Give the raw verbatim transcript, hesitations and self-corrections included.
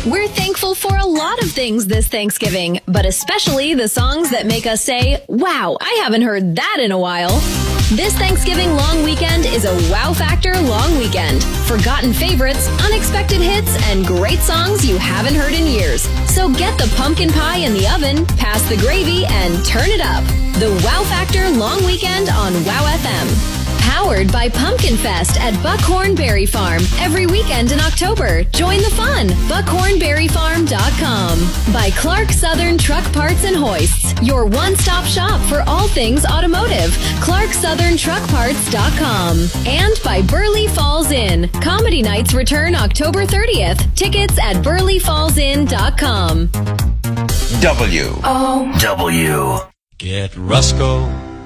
We're thankful for a lot of things this Thanksgiving, but especially the songs that make us say, wow, I haven't heard that in a while. This Thanksgiving long weekend is a Wow Factor long weekend. Forgotten favorites, unexpected hits, and great songs you haven't heard in years. So get the pumpkin pie in the oven, pass the gravy, and turn it up. The Wow Factor long weekend on Wow F M. Powered by Pumpkin Fest at Buckhorn Berry Farm every weekend in October. Join the fun. buckhorn berry farm dot com. By Clark Southern Truck Parts and Hoists, your one-stop shop for all things automotive. clark southern truck parts dot com. And by Burley Falls Inn. Comedy nights return October thirtieth. Tickets at burley falls inn dot com. W. O. W. Get Rusco